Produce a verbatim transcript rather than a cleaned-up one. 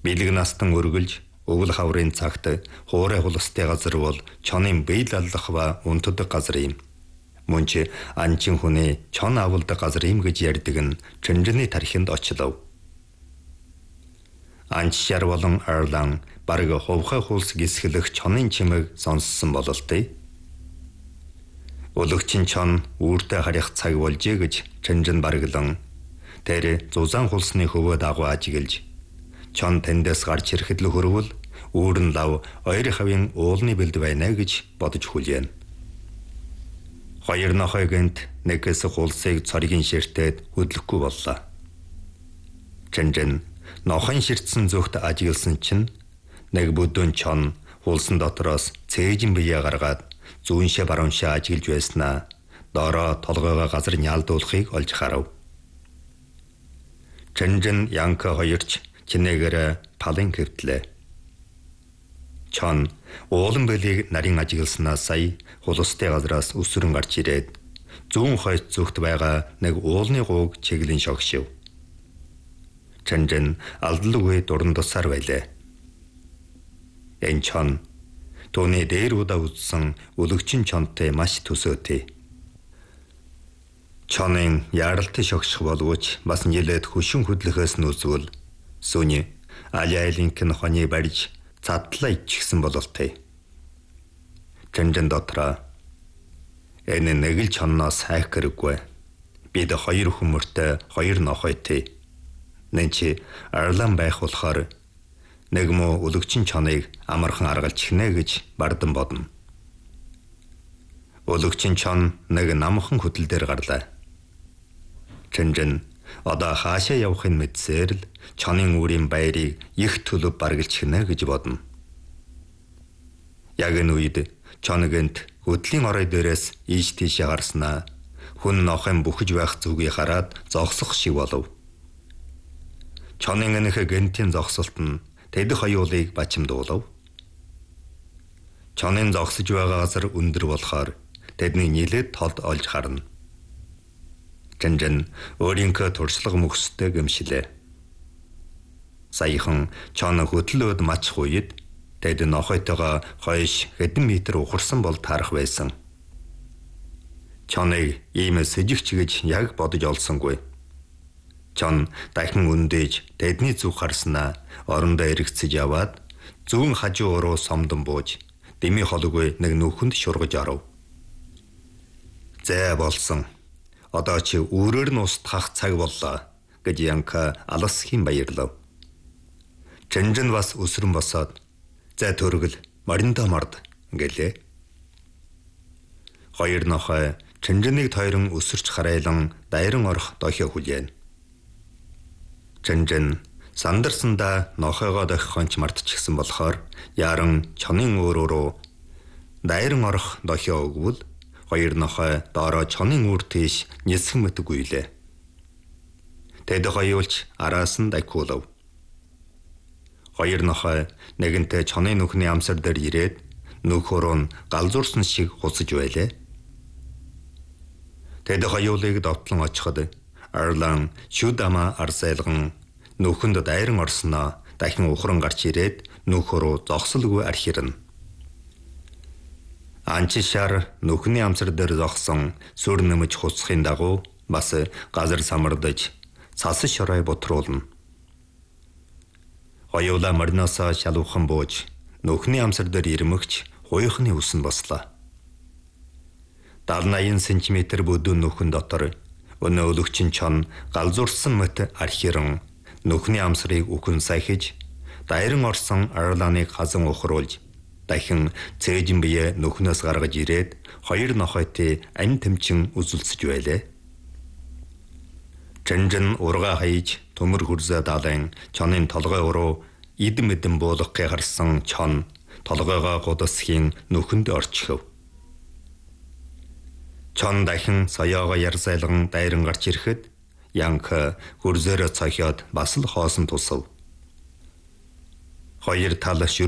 Бэлэг настан өргөлж өвөл хаврын цагт хуурай хулстай газар бол чонын бие лаллах ба унтдаг газар юм. Мөн ч анчин хүний чон авалдаг газар юм гэж ярьдаг нь Чэнжэний тархинд очлоо. Анчшар болон Арлан бараг хувхай хулс гисгэлэх чонын чимэг сонссон бололтой. Өлөгчин чон үүртэй харих цаг болжээ гэж Чэнжэн бараглан тэр зузаан хулсны хөвөө дагуу ажиглаж чон тэндээс гарч ирэхэд л хөрвөл үүр нь лав хоёр хавийн уулны бэлд байна гэж бодож хүлээн. Хоёр нохой гэнт нэгээс хулсыг цоргийн ширтээд хөдлөхгүй боллоо. Чэнжэн нохон ширтсэн зүгт ажигласан чинь нэг бүдүүн чон хулсан дотроос цээжин бие гаргаад зүүншээ барууншээ ажиглаж байснаа доороо толгойгоо газар нялдуулахыг олж харав. Чэнжэн Янка хоёрч чинээгээр талын хэвтлээ. Чон уулан бэлийг нарийн ажигласнаа сая хулстай газраас өсвөрн гарч ирээд зүүн хойд зүгт байгаа нэг уулны гууг чиглэн шогшив. Чэнжэн алдлгүй дуран тусаар байлаа. Энэ чон түүний дээр удаа үзсэн өлөгчин чонтой маш төсөөтэй. Чонын яралтай шогших боловч бас нэлээд хөшин хөдлөхөөс нь үзвэл сүний аляйлинк нохоны барьж цадлаа ичгсэн бололтой. Чэнжэн дотроо энэ нэг л чонноос хайх хэрэггүй. Бид хоёр хүмүүртэй хоёр нохойтой. Нэн чи Арлан байх болохоор нэг муу өлөгчин чоныг амархан аргалж ихнэ гэж бардан бодно. Өлөгчин чон нэг намхан хөдөл дээр гарлаа. Чэнжэн одоо хаашаа явахыг мэдсээр л чонын үрийн баярыг их төлөв баргалж хийнэ гэж бодно. Яг энэ үед чоногэнт хөдлийн орой дээрээс ийш тийшээ гарснаа хүн нохын бүхэж байх зүгийг хараад зогсох шиг болов. Чонын энэх гэнтийн зогсолт нь тэдх хоёулыг бачимдуулав. Чонын зогсож байгаа газар өндөр болохоор тэдний нилээд толд олж харна. Чэнжэн өөрийнхөө туршлага мөхстэй гэмшилээ. Саяхан чон хөдлөөд мачих үед тэд нохойтойгоо хойш хэдэн метр ухарсан бол таарах байсан. Чоныг ийм сэжигч гэж яг бодож олсонгүй. Чон дахин өндөөж тэдний зүг харснаа орондоо эргэцэж яваад зүүн хажуу руу сомдон бууж дэмий холгүй нэг нүхэнд шургаж оров. Зэ болсон. Одоо чи өөрөөр нь устгах цаг боллоо гэж Янка алсхийн баярлав. Чэнжэн бас өсрөн босоод за төргөл мариндо мард гэлээ. Хоёр нохой Чэнжэнийг тойрон өсөрч харайлан дайран орох дохио хүлээн. Чэнжэн сандарсандаа нохойгоо дохихонч мартчихсан болохоор яран чонын өөрөө рүү дайран орох дохио өгвөл хоёр нохой доороо чонын үр тийш нисэх мэтг үйлээ. Тэд хоёулч араас нь дайкуулав. Хоёр нохой нэгэнтээ чонын нүхний амсар дээр ирээд нөхөрөө нь галзуурсан шиг хусаж байлаа. Тэд хоёулыг довтлон очиход Арлан шүдама арсайлган нүхэнд дайран орсноо дахин ухран гарч ирээд нөхөрөө зогсолгүй архирна. Анчшар нүхний амсар дээр зогсон сүр нэмж хусахын дагуу бас газар самардаж цас шорой бутруулна. Хоёулаа маринасаа шалуухан бууж нүхний амсар дээр ирмэгч хуйхны үсэн бослоо. даалнаян сантиметр бүдүүн нүхэн дотор өнөө өлөгчин чон галзуурсан мэт архиран нүхний амсрыг үхэн сахиж дайран орсон Арланыг хазан ухруулж дахин цээжин бие нүхнөөс гаргаж ирээд хоёр нохойтой ань тэмчин үзүүлсэж байлаа. Чэнжэн ургаа хайж төмөр хүрзэ даалан чонын толгой уруу идэн мэдэн буулгахыг харсан чон толгойгоо гудасхийн нүхэнд орчихв. Чон дахин соёогоо ярсайлган дайран гарч ирэхэд Янка хүрзээрээ цохиод бас л хоосон тусав. Хоёр тал